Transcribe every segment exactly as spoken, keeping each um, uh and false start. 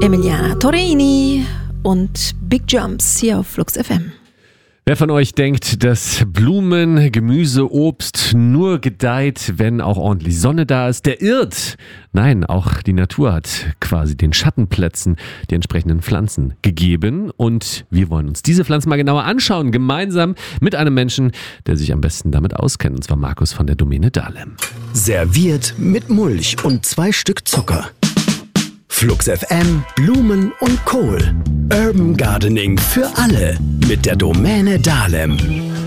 Emiliana Torrini und Big Jumps hier auf Flux F M. Wer von euch denkt, dass Blumen, Gemüse, Obst nur gedeiht, wenn auch ordentlich Sonne da ist, der irrt. Nein, auch die Natur hat quasi den Schattenplätzen die entsprechenden Pflanzen gegeben. Und wir wollen uns diese Pflanzen mal genauer anschauen, gemeinsam mit einem Menschen, der sich am besten damit auskennt, und zwar Markus von der Domäne Dahlem. Serviert mit Mulch und zwei Stück Zucker. Flux F M, Blumen und Kohl. Urban Gardening für alle mit der Domäne Dahlem.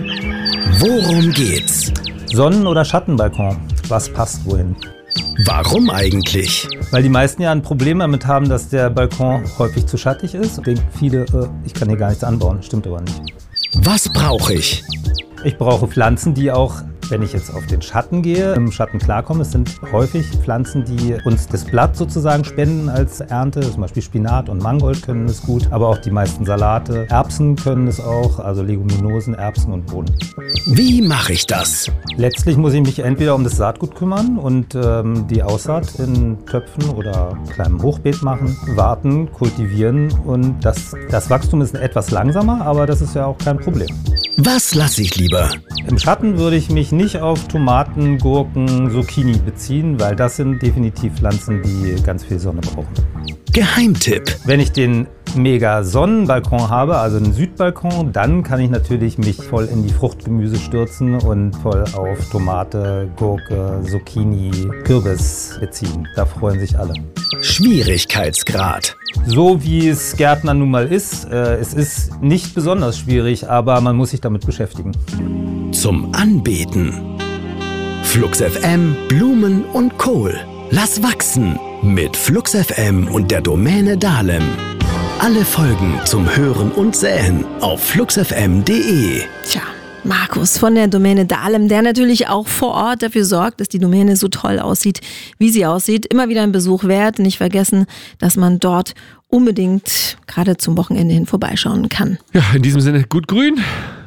Worum geht's? Sonnen- oder Schattenbalkon? Was passt wohin? Warum eigentlich? Weil die meisten ja ein Problem damit haben, dass der Balkon häufig zu schattig ist. Denken viele, äh, ich kann hier gar nichts anbauen. Stimmt aber nicht. Was brauche ich? Ich brauche Pflanzen, die auch, wenn ich jetzt auf den Schatten gehe, im Schatten klarkommen. Es sind häufig Pflanzen, die uns das Blatt sozusagen spenden als Ernte. Zum Beispiel Spinat und Mangold können es gut, aber auch die meisten Salate. Erbsen können es auch, also Leguminosen, Erbsen und Bohnen. Wie mache ich das? Letztlich muss ich mich entweder um das Saatgut kümmern und ähm, die Aussaat in Töpfen oder kleinem Hochbeet machen, warten, kultivieren, und das, das Wachstum ist etwas langsamer, aber das ist ja auch kein Problem. Was lasse ich lieber? Im Schatten würde ich mich nicht auf Tomaten, Gurken, Zucchini beziehen, weil das sind definitiv Pflanzen, die ganz viel Sonne brauchen. Geheimtipp. Wenn ich den Mega-Sonnenbalkon habe, also einen Südbalkon, dann kann ich natürlich mich voll in die Fruchtgemüse stürzen und voll auf Tomate, Gurke, Zucchini, Kürbis beziehen. Da freuen sich alle. Schwierigkeitsgrad. So wie es Gärtnern nun mal ist, äh, es ist nicht besonders schwierig, aber man muss sich damit beschäftigen. Zum Anbeten. Flux F M, Blumen und Kohl. Lass wachsen mit Flux F M und der Domäne Dahlem. Alle Folgen zum Hören und Säen auf flux f m punkt de. Tja, Markus von der Domäne Dahlem, der natürlich auch vor Ort dafür sorgt, dass die Domäne so toll aussieht, wie sie aussieht. Immer wieder ein Besuch wert. Nicht vergessen, dass man dort unbedingt gerade zum Wochenende hin vorbeischauen kann. Ja, in diesem Sinne, gut grün.